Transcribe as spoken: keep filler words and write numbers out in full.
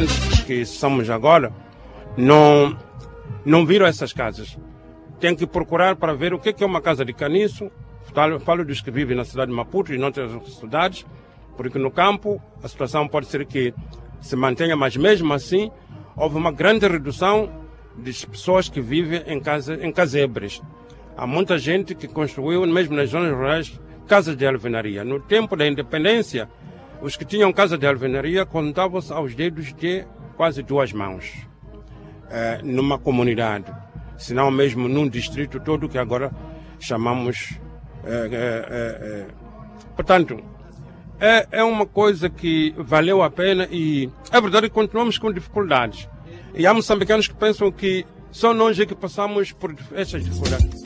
moçambicanos que somos agora não, não viram essas casas. Tem que procurar para ver o que é uma casa de caniço. Falo, falo dos que vivem na cidade de Maputo e em outras cidades, porque no campo a situação pode ser que se mantenha, mas mesmo assim houve uma grande redução de pessoas que vivem em, casa, em casebres. Há muita gente que construiu, mesmo nas zonas rurais, casas de alvenaria. No tempo da independência, os que tinham casa de alvenaria contavam-se aos dedos de quase duas mãos, é, numa comunidade, se não mesmo num distrito todo que agora chamamos. É, é, é, é. Portanto, é, é uma coisa que valeu a pena e é verdade que continuamos com dificuldades. E há moçambicanos que pensam que só nós é que passamos por essas dificuldades.